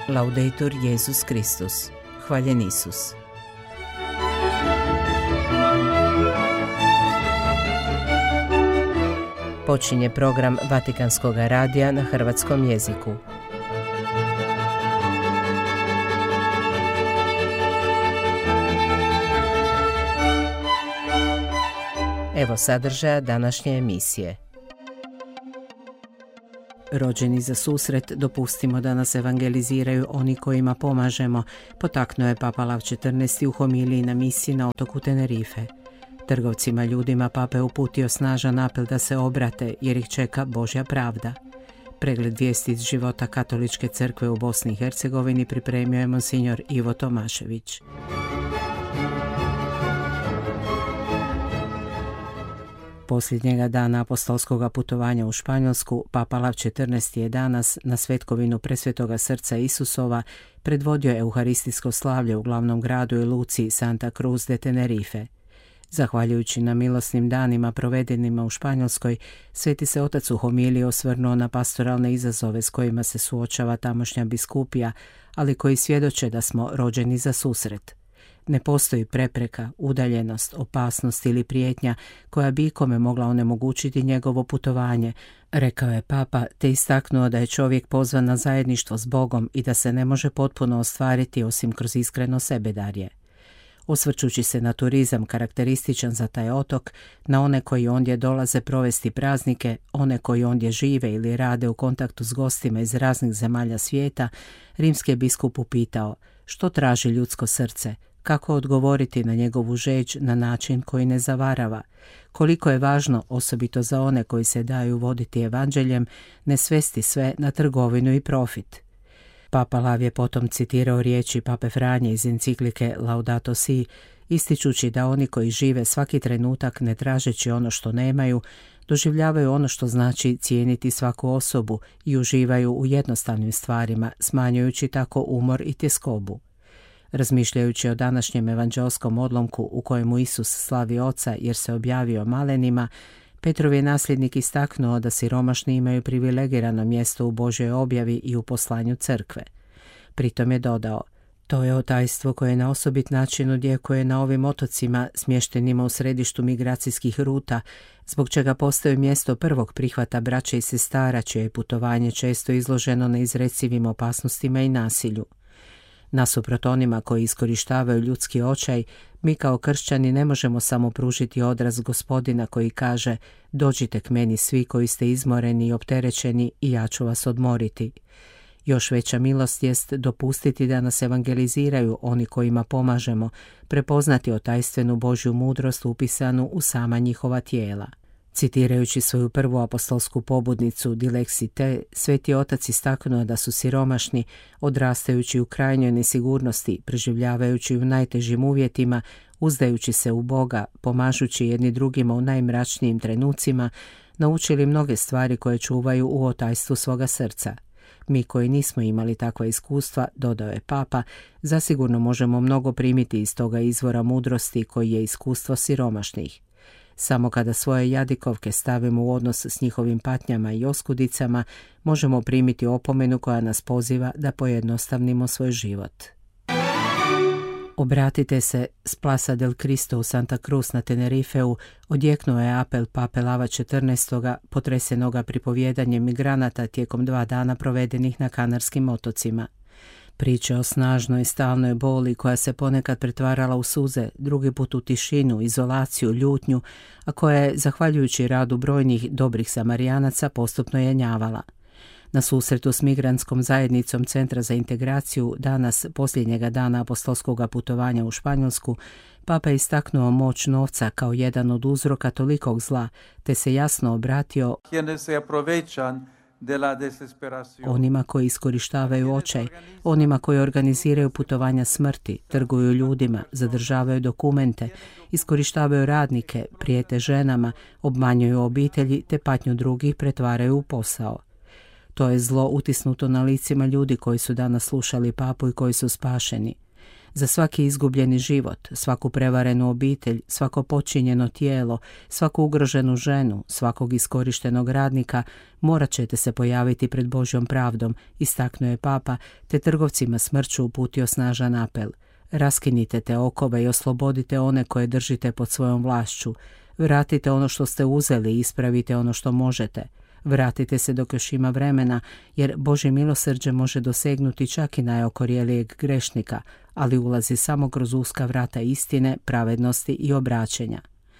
Laudetur Jesus Christus. Hvaljen Isus. Počinje program Vatikanskog radija na hrvatskom jeziku. Evo sadržaja današnje emisije. Rođeni za susret, dopustimo da nas evangeliziraju oni kojima pomažemo, potaknuo je Papa Lav XIV u homiliji na misiji na otoku Tenerife. Trgovcima ljudima Papa je uputio snažan apel da se obrate jer ih čeka Božja pravda. Pregled vijesti iz života Katoličke crkve u Bosni i Hercegovini pripremio je monsignor Ivo Tomašević. Posljednjega dana apostolskog putovanja u Španjolsku, Papa Lav XIV je danas na svetkovinu Presvetoga srca Isusova predvodio euharistijsko slavlje u glavnom gradu i luci Santa Cruz de Tenerife. Zahvaljujući na milosnim danima provedenima u Španjolskoj, Sveti se otac u homiliji osvrnuo na pastoralne izazove s kojima se suočava tamošnja biskupija, ali koji svjedoče da smo rođeni za susret. Ne postoji prepreka, udaljenost, opasnost ili prijetnja koja bi ikome mogla onemogućiti njegovo putovanje, rekao je Papa, te istaknuo da je čovjek pozvan na zajedništvo s Bogom i da se ne može potpuno ostvariti osim kroz iskreno sebedarje. Osvrćući se na turizam karakterističan za taj otok, na one koji ondje dolaze provesti praznike, one koji ondje žive ili rade u kontaktu s gostima iz raznih zemalja svijeta, rimski je biskup upitao: što traži ljudsko srce? Kako odgovoriti na njegovu žeđ na način koji ne zavarava? Koliko je važno, osobito za one koji se daju voditi evanđeljem, ne svesti sve na trgovinu i profit. Papa Lav je potom citirao riječi Pape Franje iz enciklike Laudato Si, ističući da oni koji žive svaki trenutak ne tražeći ono što nemaju, doživljavaju ono što znači cijeniti svaku osobu i uživaju u jednostavnim stvarima, smanjujući tako umor i tjeskobu. Razmišljajući o današnjem evanđelskom odlomku u kojemu Isus slavi Oca jer se objavio malenima, Petrov je nasljednik istaknuo da siromašni imaju privilegirano mjesto u Božjoj objavi i u poslanju crkve. Pritom je dodao: to je otajstvo koje na osobit način odjekuje na ovim otocima smještenima u središtu migracijskih ruta, zbog čega postoji mjesto prvog prihvata braće i sestara čije je putovanje često izloženo neizrecivim opasnostima i nasilju. Nasuprot onima koji iskorištavaju ljudski očaj, mi kao kršćani ne možemo samo pružiti odraz Gospodina koji kaže: dođite k meni svi koji ste izmoreni i opterećeni i ja ću vas odmoriti. Još veća milost jest dopustiti da nas evangeliziraju oni kojima pomažemo, prepoznati otajstvenu Božju mudrost upisanu u sama njihova tijela. Citirajući svoju prvu apostolsku pobudnicu Dilexi Te, Sveti otac istaknuo da su siromašni, odrastajući u krajnjoj nesigurnosti, preživljavajući u najtežim uvjetima, uzdajući se u Boga, pomažući jedni drugima u najmračnijim trenucima, naučili mnoge stvari koje čuvaju u otajstvu svoga srca. Mi koji nismo imali takva iskustva, dodao je Papa, zasigurno možemo mnogo primiti iz toga izvora mudrosti koji je iskustvo siromašnih. Samo kada svoje jadikovke stavimo u odnos s njihovim patnjama i oskudicama, možemo primiti opomenu koja nas poziva da pojednostavnimo svoj život. Obratite se, s Plaza del Cristo u Santa Cruz na Tenerifeu odjeknuo je apel Pape Lava XIV, potresenoga pripovjedanjem migranata tijekom 2 dana provedenih na Kanarskim otocima. Priče o snažnoj i stalnoj boli koja se ponekad pretvarala u suze, drugi put u tišinu, izolaciju, ljutnju, a koja je, zahvaljujući radu brojnih dobrih Samarijanaca, postupno jenjavala. Na susretu s migrantskom zajednicom Centra za integraciju danas, posljednjega dana apostolskog putovanja u Španjolsku, Papa je istaknuo moć novca kao jedan od uzroka tolikog zla, te se jasno obratio onima koji iskorištavaju očaj, onima koji organiziraju putovanja smrti, trguju ljudima, zadržavaju dokumente, iskorištavaju radnike, prijete ženama, obmanjuju obitelji te patnju drugih pretvaraju u posao. To je zlo utisnuto na licima ljudi koji su danas slušali Papu i koji su spašeni. za svaki izgubljeni život, svaku prevarenu obitelj, svako počinjeno tijelo, svaku ugroženu ženu, svakog iskorištenog radnika, morat ćete se pojaviti pred Božjom pravdom, istaknuo je papa, te trgovcima smrću uputio snažan apel. Raskinite te okove i oslobodite one koje držite pod svojom vlašću. Vratite ono što ste uzeli i ispravite ono što možete. Vratite se dok još ima vremena, jer Božje milosrđe može dosegnuti čak i najokorjelijeg grešnika, ali ulazi samo kroz uska vrata istine, pravednosti i obraćenja.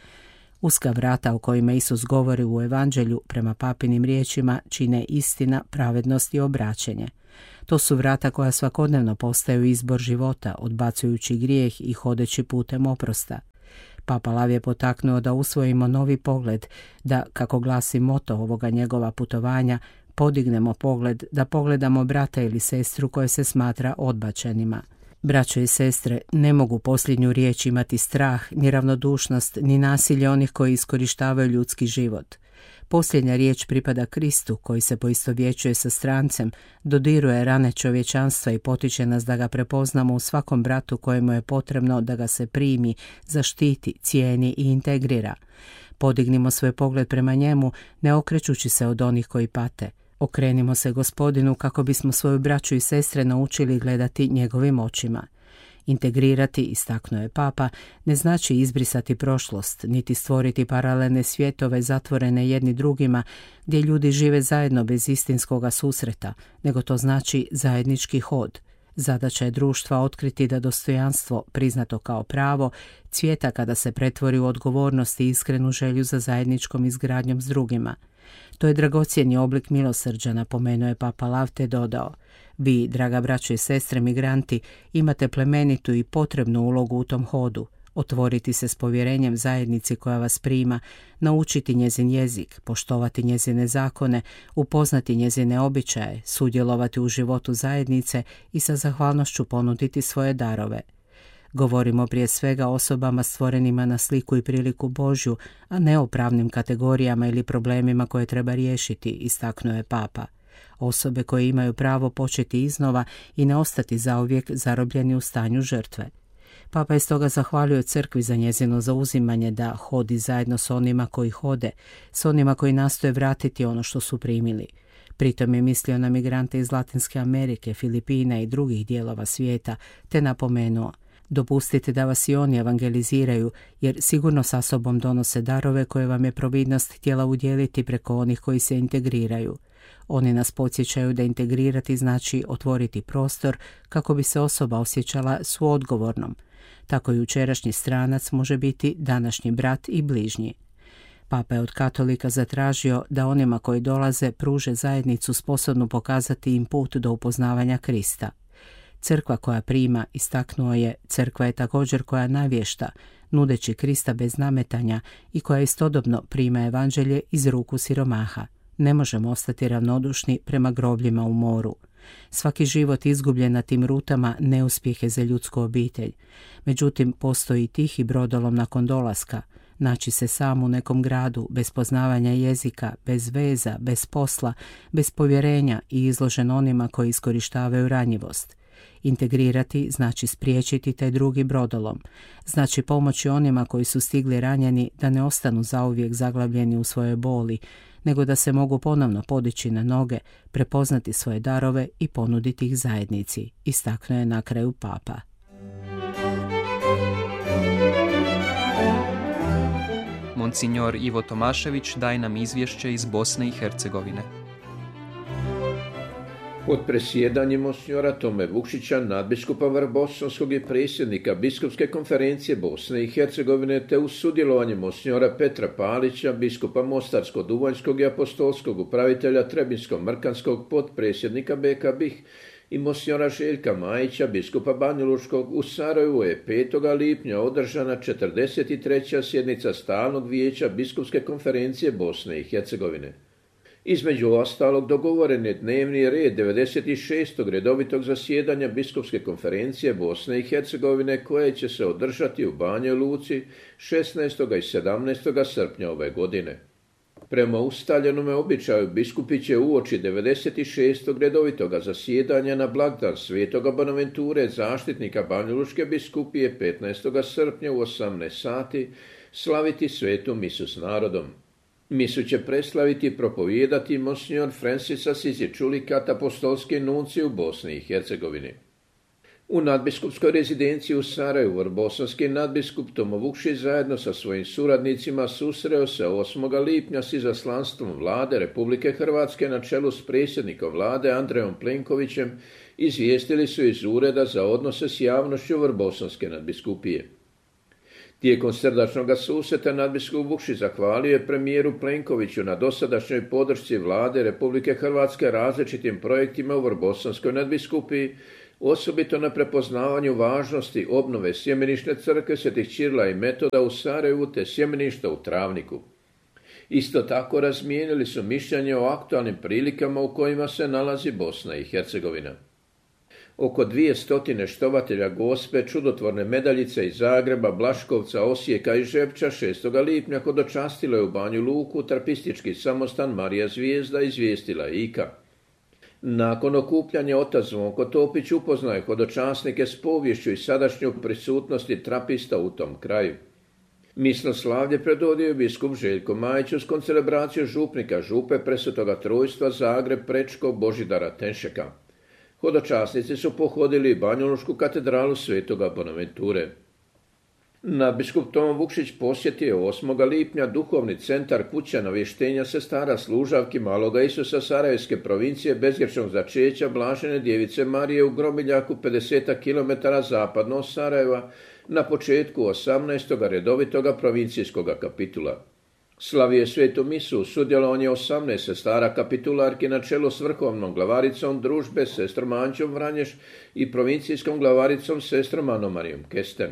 Uska vrata o kojima Isus govori u Evanđelju prema papinim riječima čine istina, pravednost i obraćenje. To su vrata koja svakodnevno postaju izbor života, odbacujući grijeh i hodeći putem oprosta. Papa Lav je potaknuo da usvojimo novi pogled, da, kako glasi moto ovoga njegova putovanja, podignemo pogled, da pogledamo brata ili sestru koje se smatra odbačenima. Braćo i sestre, ne mogu posljednju riječ imati strah, ni ravnodušnost, ni nasilje onih koji iskorištavaju ljudski život. Posljednja riječ pripada Kristu koji se poistovjećuje sa strancem, dodiruje rane čovječanstva i potiče nas da ga prepoznamo u svakom bratu kojemu je potrebno da ga se primi, zaštiti, cijeni i integrira. Podignimo svoj pogled prema njemu, ne okrećući se od onih koji pate. Okrenimo se Gospodinu kako bismo svoju braću i sestre naučili gledati njegovim očima. Integrirati, istaknuo je papa, ne znači izbrisati prošlost, niti stvoriti paralelne svjetove zatvorene jedni drugima gdje ljudi žive zajedno bez istinskoga susreta, nego to znači zajednički hod. Zadaća je društva otkriti da dostojanstvo, priznato kao pravo, cvjeta kada se pretvori u odgovornost i iskrenu želju za zajedničkom izgradnjom s drugima. To je dragocjeni oblik milosrđa, napomenuo je papa Lav te dodao. Vi, draga braćo i sestre migranti, imate plemenitu i potrebnu ulogu u tom hodu. Otvoriti se s povjerenjem zajednici koja vas prima, naučiti njezin jezik, poštovati njezine zakone, upoznati njezine običaje, sudjelovati u životu zajednice i sa zahvalnošću ponuditi svoje darove. Govorimo prije svega o osobama stvorenima na sliku i priliku Božju, a ne o pravnim kategorijama ili problemima koje treba riješiti, istaknuo je papa. Osobe koje imaju pravo početi iznova i ne ostati zauvijek zarobljeni u stanju žrtve. Papa je stoga zahvalio crkvi za njezino zauzimanje da hodi zajedno s onima koji hode, s onima koji nastoje vratiti ono što su primili. Pritom je mislio na migrante iz Latinske Amerike, Filipina i drugih dijelova svijeta, te napomenuo: dopustite da vas i oni evangeliziraju, jer sigurno sa sobom donose darove koje vam je providnost htjela udjeliti preko onih koji se integriraju. Oni nas podsjećaju da integrirati znači otvoriti prostor kako bi se osoba osjećala suodgovornom. Tako i jučerašnji stranac može biti današnji brat i bližnji. Papa je od katolika zatražio da onima koji dolaze pruže zajednicu sposobnu pokazati im put do upoznavanja Krista. Crkva koja prima, istaknuo je, crkva je također koja navješta, nudeći Krista bez nametanja i koja istodobno prima evanđelje iz ruku siromaha. Ne možemo ostati ravnodušni prema grobljima u moru. Svaki život izgubljen na tim rutama neuspjeh je za ljudsku obitelj. Međutim, postoji tihi brodolom nakon dolaska. Naći se sam u nekom gradu, bez poznavanja jezika, bez veza, bez posla, bez povjerenja i izložen onima koji iskorištavaju ranjivost. Integrirati znači spriječiti taj drugi brodolom. Znači pomoći onima koji su stigli ranjeni da ne ostanu zauvijek zaglavljeni u svojoj boli, nego da se mogu ponovno podići na noge, prepoznati svoje darove i ponuditi ih zajednici, istaknuo je na kraju papa. Monsignor Ivo Tomašević daje nam izvješće iz Bosne i Hercegovine. Pod presjedanjem monsignora Tome Vukšića, nadbiskupa Vrbosonskog i predsjednika Biskupske konferencije Bosne i Hercegovine, te uz sudjelovanje monsignora Petra Palića, biskupa Mostarsko-Duvanjskog i apostolskog upravitelja Trebinsko-Mrkanskog, potpredsjednika BK BiH i monsignora Željka Majića, biskupa Banjalučkog, u Sarajevu je 5. lipnja održana 43. sjednica Stalnog vijeća Biskupske konferencije Bosne i Hercegovine. Između ostalog dogovoren je dnevni red 96. redovitog zasjedanja Biskupske konferencije Bosne i Hercegovine koje će se održati u Banja Luci 16. i 17. srpnja ove godine. Prema ustaljenome običaju biskupi će uoči 96. redovitoga zasjedanja na blagdan Svetoga Bonaventure, zaštitnika Banjalučke biskupije, 15. srpnja u 18 sati slaviti svetu misu s narodom. Misu će preslaviti i propovijedati monsignor Francis Assisi Čulikat, apostolski nuncij u Bosni i Hercegovini. U nadbiskupskoj rezidenciji u Sarajevu bosanski nadbiskup Tomo Vukšić zajedno sa svojim suradnicima susreo se 8. lipnja s izaslanstvom vlade Republike Hrvatske na čelu s predsjednikom vlade Andrejom Plenkovićem, izvijestili su iz Ureda za odnose s javnošću bosanske nadbiskupije. Tijekom srdačnog susreta nadbiskup Vukšić zahvalio je premijeru Plenkoviću na dosadašnjoj podršci vlade Republike Hrvatske različitim projektima u bosanskoj nadbiskupiji, osobito na prepoznavanju važnosti obnove sjemenišne crkve Svetih Ćirila i Metoda u Sarajevu te sjemeništa u Travniku. Isto tako razmijenili su mišljenje o aktualnim prilikama u kojima se nalazi Bosna i Hercegovina. Oko 200 štovatelja Gospe čudotvorne medaljice iz Zagreba, Blaškovca, Osijeka i Žepča 6. lipnja hodočastilo je u Banju Luku trapistički samostan Marija Zvijezda, izvijestila IKA. Nakon okupljanja otac Zvonko Topić upoznaje hodočasnike s poviješću i sadašnju prisutnosti trapista u tom kraju. Misnoslavlje predvodio je biskup Željko Majić uz koncelebraciju župnika župe Presvetoga Trojstva Zagreb Prečko Božidara Tenšeka. Hodočasnici su pohodili Banjalučku katedralu Svetoga Bonaventure. Nadbiskup Tomo Vukšić posjetio 8. lipnja duhovni centar kuća navještenja sestara služavki Maloga Isusa Sarajevske provincije bezgrešnog začeća Blažene djevice Marije u Gromiljaku 50 km zapadno od Sarajeva na početku 18. redovitoga provincijskoga kapitula. Slavio svetu misu u sudjelovanje 18 sestara kapitularki na čelu s vrhovnom glavaricom družbe sestrom Anđom Vranješ i provincijskom glavaricom sestrom Anomarijom Kesten.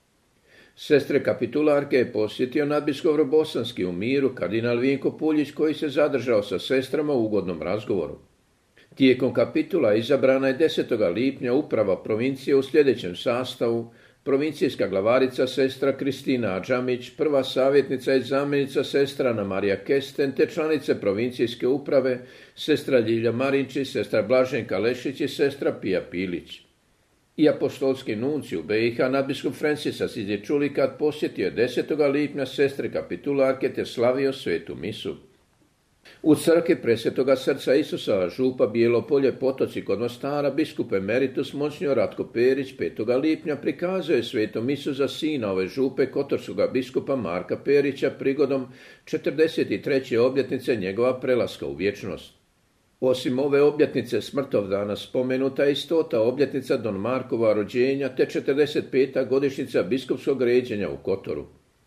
Sestre kapitularke je posjetio nadbiskup bosanski u Miru kardinal Vinko Puljić, koji se zadržao sa sestrama u ugodnom razgovoru. Tijekom kapitula izabrana je 10. lipnja uprava provincije u sljedećem sastavu: provincijska glavarica sestra Kristina Adžamić, prva savjetnica i zamjenica sestra Ana Marija Kesten, te članice provincijske uprave sestra Ljilja Marinčić, sestra Blaženka Lešić i sestra Pija Pilić. I apostolski nuncij u BiH nadbiskup Francis Assisi Čulikat posjetio je 10. lipnja sestre kapitularke te slavio svetu misu. U crkvi Presvetoga srca Isusa župa Bijelopolje Potoci kod Mostara biskup emeritus monsignor Ratko Perić 5. lipnja prikazuje svetu misu za sina ove župe kotorskoga biskupa Marka Perića prigodom 43. obljetnice njegova prelaska u vječnost. Osim ove obljetnice smrtovdana spomenuta je i 100. obljetnica Don Markova rođenja te 45. godišnjica biskupskog ređenja u Kotoru.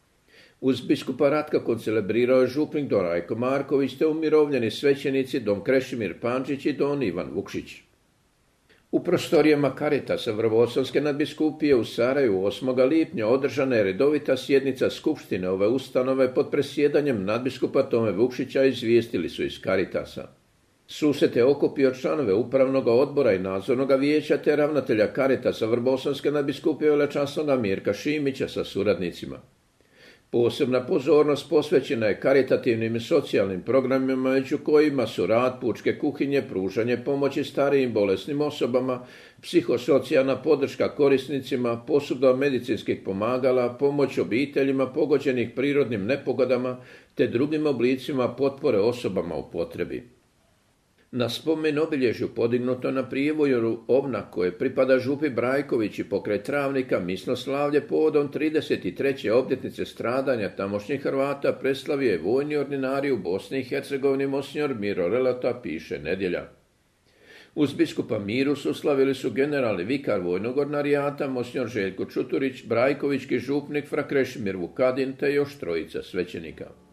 Uz biskupa Ratka koncelebrirao je župnik Don Rajko Marković te umirovljeni svećenici Don Krešimir Pančić i Don Ivan Vukšić. U prostorijama Caritasa Vrbosanske nadbiskupije u Sarajevu 8. lipnja održana je redovita sjednica skupštine ove ustanove pod presjedanjem nadbiskupa Tome Vukšića, izvijestili su iz Caritasa. Susret je okupio članove upravnog odbora i nadzornog vijeća te ravnatelja Caritasa Vrbosanske nadbiskupije velečasnoga Mirka Šimića sa suradnicima. Posebna pozornost posvećena je karitativnim i socijalnim programima, među kojima su rad pučke kuhinje, pružanje pomoći starijim bolesnim osobama, psihosocijalna podrška korisnicima, posudba medicinskih pomagala, pomoć obiteljima pogođenih prirodnim nepogodama te drugim oblicima potpore osobama u potrebi. Na spomen obilježju podignuto na Prijevoju Ovna, koje pripada župi Brajković i pokraj Travnika, misnoslavlje povodom 33. obljetnice stradanja tamošnjih Hrvata preslavio je vojni ordinarij u Bosni i Hercegovini monsignor Miro Relata, piše Nedjelja. Uz biskupa Miru slavili su generalni vikar vojnog ordinarijata monsignor Željko Čuturić, brajkovićki župnik fra Krešimir Vukadin te još trojica svećenika.